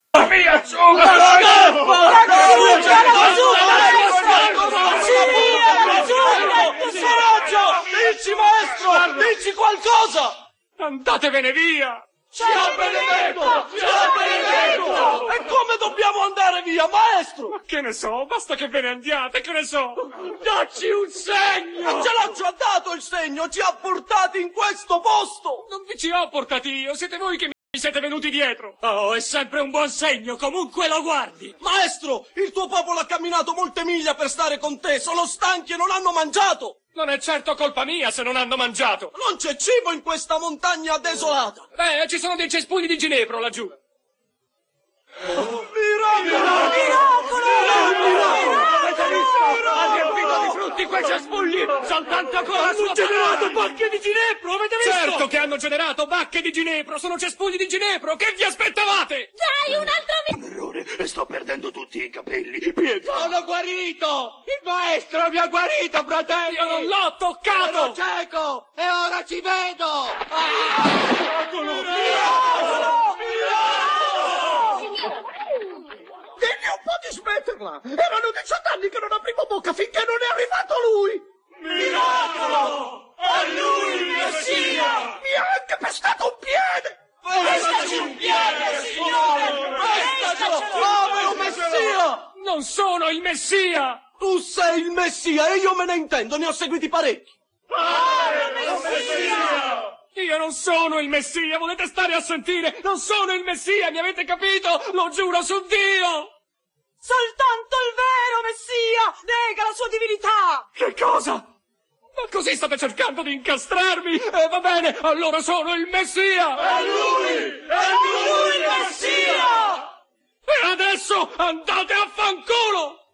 Via, asciuga! Dici, maestro! Dici qualcosa! Andatevene via! Ci ha benedetto! Ci ha benedetto! E come dobbiamo andare via, maestro? Ma che ne so, basta che ve ne andiate, che ne so! Dacci un segno! Ce l'ho già dato il segno! Ci ha portati in questo posto! Non vi ci ho portati io, siete voi che mi siete venuti dietro! Oh, è sempre un buon segno, comunque lo guardi! Maestro, il tuo popolo ha camminato molte miglia per stare con te, sono stanchi e non hanno mangiato! Non è certo colpa mia se non hanno mangiato! Non c'è cibo in questa montagna desolata! Ci sono dei cespugli di ginepro laggiù! Miracolo! Ha riempito di frutti quei cespugli! Soltanto con la sua generato bacche di ginepro, avete visto? Certo che hanno generato bacche di ginepro! Sono cespugli di ginepro! Che vi aspettavate? Dai, un altro Un errore, sto perdendo tutti i capelli. Pietro! Sono guarito! Il maestro mi ha guarito, fratelli! Io non l'ho toccato! Ero cieco! E ora ci vedo! Digli un po' di smetterla! Erano 18 anni che non aprivo bocca finché non è arrivato lui! Miracolo! È lui il Messia! Mi ha anche pestato un piede! Pestaci un piede, signore! Pestaci! Come un messia! Non sono il Messia! Tu sei il messia e io me ne intendo, ne ho seguiti parecchi! Io non sono il Messia, volete stare a sentire? Non sono il Messia, mi avete capito? Lo giuro su Dio! Soltanto il vero Messia nega la sua divinità! Che cosa? Ma così state cercando di incastrarmi? Va bene, allora sono il Messia! È lui! È lui il Messia! E adesso andate a fanculo!